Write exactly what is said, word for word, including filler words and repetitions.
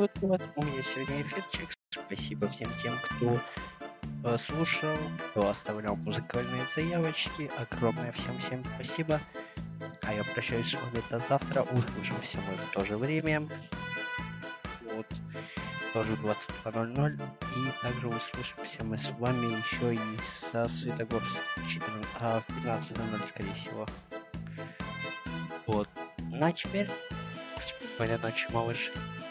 вот, вот, у меня сегодня эфирчик. Спасибо всем тем, кто э, слушал, кто оставлял музыкальные заявочки. Огромное всем-всем спасибо. А я прощаюсь с вами до завтра. Услышимся мы в то же время. Вот. Тоже в двадцать два ноль ноль. И также услышимся мы с вами еще и со Светогорск в четырнадцать, а, в пятнадцать ноль ноль, скорее всего. Вот. Ну а теперь спокойной ночи, малыши.